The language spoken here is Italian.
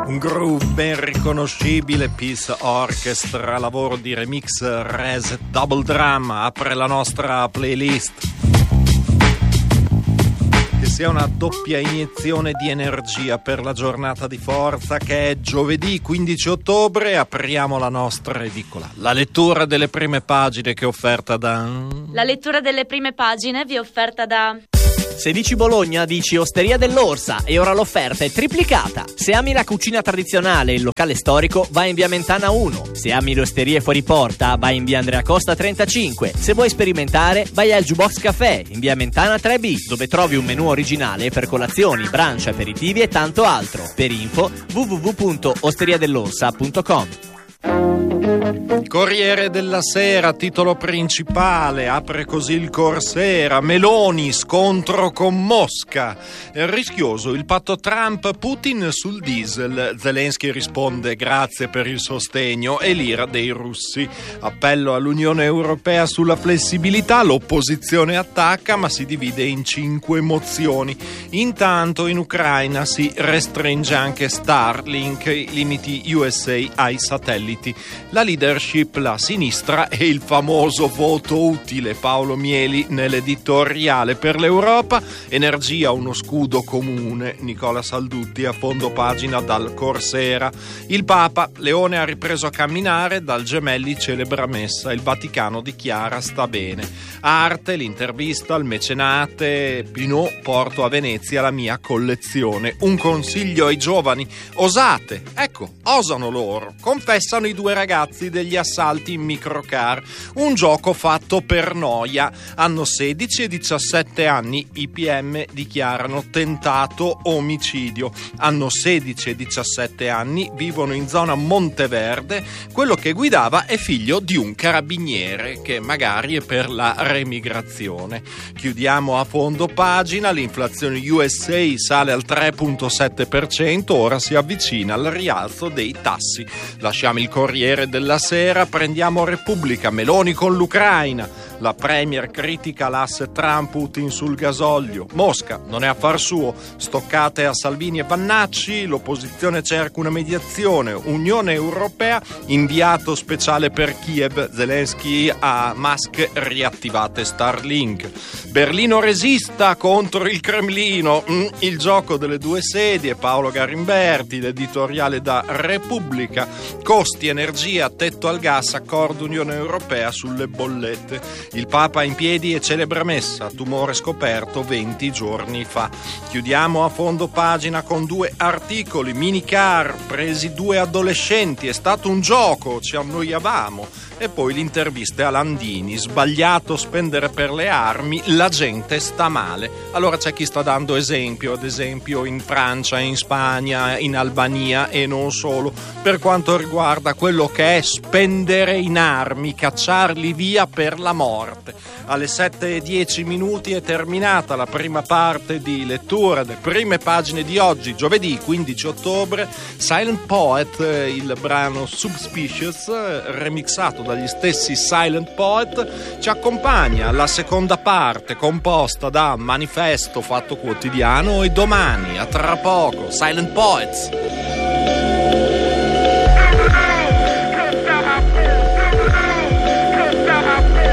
Un groove ben riconoscibile, Peace Orchestra, lavoro di remix Reset Double Drum, apre la nostra playlist. Che sia una doppia iniezione di energia per la giornata di forza che è giovedì 15 ottobre, apriamo la nostra edicola. La lettura delle prime pagine che è offerta da... La lettura delle prime pagine vi è offerta da... Se dici Bologna, dici Osteria dell'Orsa e ora l'offerta è triplicata. Se ami la cucina tradizionale e il locale storico, vai in via Mentana 1. Se ami le osterie fuori porta, vai in via Andrea Costa 35. Se vuoi sperimentare, vai al Jukebox Café in via Mentana 3B, dove trovi un menù originale per colazioni, brunch, aperitivi e tanto altro. Per info www.osteriadell'orsa.com. Corriere della Sera, titolo principale, apre così il Corsera. Meloni, scontro con Mosca. Rischioso il patto Trump-Putin sul diesel. Zelensky risponde grazie per il sostegno e l'ira dei russi. Appello all'Unione Europea sulla flessibilità, l'opposizione attacca ma si divide in 5 mozioni. Intanto in Ucraina si restringe anche Starlink, limiti USA ai satelliti. La leadership, la sinistra e il famoso voto utile. Paolo Mieli nell'editoriale. Per l'Europa, energia uno scudo comune. Nicola Saldutti a fondo pagina dal Corsera. Il Papa, Leone ha ripreso a camminare, dal Gemelli celebra messa, il Vaticano dichiara sta bene. Arte, l'intervista al mecenate, Pinot, porto a Venezia la mia collezione. Un consiglio ai giovani, osate, ecco, osano loro, confessano i 2 ragazzi degli assalti in microcar, un gioco fatto per noia. Hanno 16 e 17 anni, i PM dichiarano tentato omicidio. Hanno 16 e 17 anni, vivono in zona Monteverde, quello che guidava è figlio di un carabiniere che magari è per la remigrazione. Chiudiamo a fondo pagina, l'inflazione USA sale al 3,7%, ora si avvicina al rialzo dei tassi. Lasciamo il Corriere della Sera, prendiamo Repubblica. Meloni con l'Ucraina, la premier critica l'asse Trump-Putin sul gasolio. Mosca non è affar suo, stoccate a Salvini e Vannacci, l'opposizione cerca una mediazione. Unione Europea, inviato speciale per Kiev, Zelensky a Musk, riattivate Starlink. Berlino resista contro il Cremlino, il gioco delle 2 sedie. Paolo Garimberti, l'editoriale da Repubblica. Costi, energia, tetto al gas, accordo Unione Europea sulle bollette. Il Papa in piedi e celebra messa, tumore scoperto 20 giorni fa. Chiudiamo a fondo pagina con 2 articoli. Minicar, presi 2 adolescenti, è stato un gioco, ci annoiavamo. E poi l'intervista a Landini, sbagliato spendere per le armi, la gente sta male. Allora c'è chi sta dando esempio, ad esempio in Francia, in Spagna, in Albania e non solo, per quanto riguarda quello che è spendere in armi, cacciarli via per la morte. Alle 7:10 è terminata la prima parte di lettura delle prime pagine di oggi, giovedì 15 ottobre. Silent Poet, il brano Subspecies, remixato dagli stessi Silent Poet, ci accompagna alla seconda parte composta da Manifesto, Fatto Quotidiano e Domani. A tra poco, Silent Poets.